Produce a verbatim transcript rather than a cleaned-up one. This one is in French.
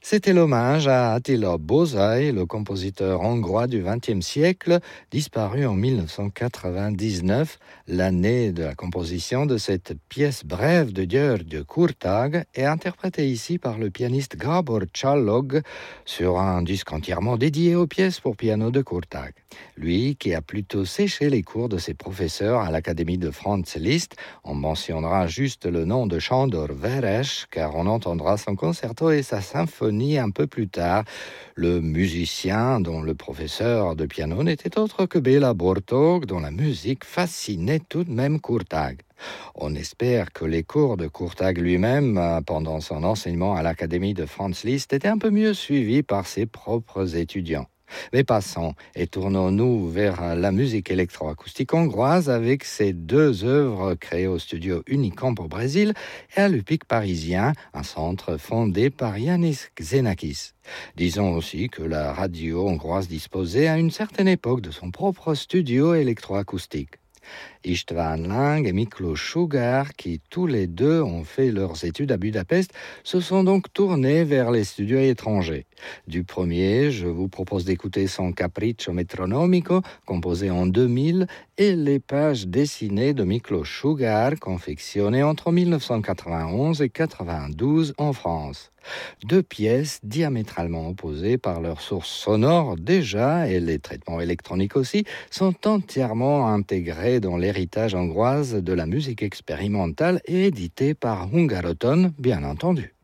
C'était l'hommage à Attila Bozay, le compositeur hongrois du vingtième siècle, disparu en dix-neuf cent quatre-vingt-dix-neuf, l'année de la composition de cette pièce brève de György Kurtág et interprétée ici par le pianiste Gábor Csallog sur un disque entièrement dédié aux pièces pour piano de Kurtág. Lui qui a plutôt séché les cours de ses professeurs à l'Académie de Franz Liszt, on mentionnera juste le nom de Sándor Veres car on entendra son concerto et sa symphonie un peu plus tard. Le musicien dont le professeur de piano n'était autre que Béla Bartók, dont la musique fascinait tout de même Kurtág. On espère que les cours de Kurtág lui-même, pendant son enseignement à l'Académie de Franz Liszt, étaient un peu mieux suivis par ses propres étudiants. Mais passons et tournons-nous vers la musique électroacoustique hongroise avec ces deux œuvres créées au studio Unicamp au Brésil et à l'U P I C parisien, un centre fondé par János Xenakis. Disons aussi que la radio hongroise disposait à une certaine époque de son propre studio électroacoustique. István Lang et Miklós Sugár, qui tous les deux ont fait leurs études à Budapest, se sont donc tournés vers les studios étrangers. Du premier, je vous propose d'écouter son Capriccio Metronomico, composé en deux mille, et les pages dessinées de Miklós Sugár, confectionnées entre dix-neuf cent quatre-vingt-onze et quatre-vingt-douze en France. Deux pièces diamétralement opposées par leurs sources sonores déjà, et les traitements électroniques aussi, sont entièrement intégrés dans l'héritage hongroise de la musique expérimentale et éditées par Hungaroton, bien entendu.